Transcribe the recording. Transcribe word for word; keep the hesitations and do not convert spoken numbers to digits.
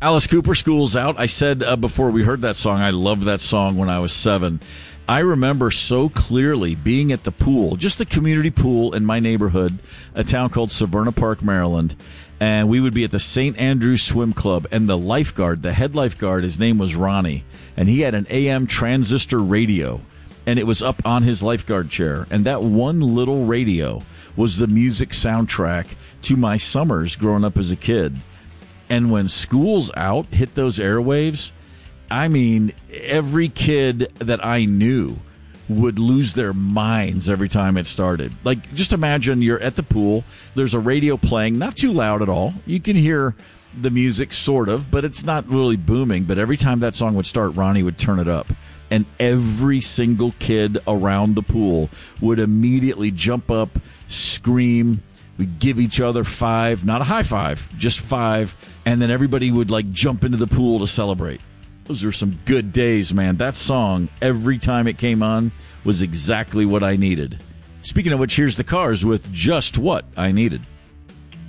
Alice Cooper, School's Out. I said uh, before we heard that song, I loved that song when I was seven. I remember so clearly being at the pool, just the community pool in my neighborhood, a town called Severna Park, Maryland, and we would be at the Saint Andrews Swim Club, and the lifeguard, the head lifeguard, his name was Ronnie, and he had an A M transistor radio, and it was up on his lifeguard chair, and that one little radio was the music soundtrack to my summers growing up as a kid. And when School's Out hit those airwaves, I mean, every kid that I knew would lose their minds every time it started. Like, just imagine you're at the pool, there's a radio playing, not too loud at all. You can hear the music, sort of, but it's not really booming. But every time that song would start, Ronnie would turn it up. And every single kid around the pool would immediately jump up, scream. We'd give each other five, not a high five, just five. And then everybody would, like, jump into the pool to celebrate. Those were some good days, man. That song, every time it came on, was exactly what I needed. Speaking of which, here's the Cars with Just What I Needed.